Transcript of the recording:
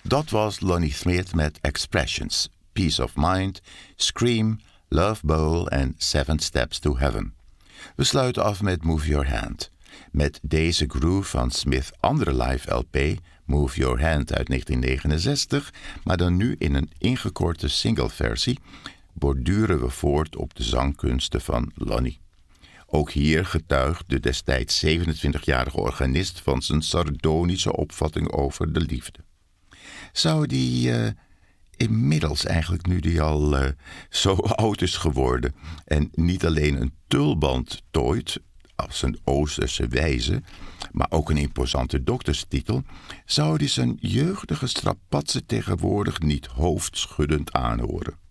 Dat was Lonnie Smith met Expressions, Peace of Mind, Scream, Love Bowl en Seven Steps to Heaven. We sluiten af met Move Your Hand. Met deze groove van Smith's andere live LP, Move Your Hand uit 1969, maar dan nu in een ingekorte singleversie, borduren we voort op de zangkunsten van Lonnie. Ook hier getuigt de destijds 27-jarige organist van zijn sardonische opvatting over de liefde. Zou die inmiddels eigenlijk, nu die al zo oud is geworden en niet alleen een tulband tooit als een Oosterse wijze, maar ook een imposante dokterstitel, zou die zijn jeugdige strapatsen tegenwoordig niet hoofdschuddend aanhoren.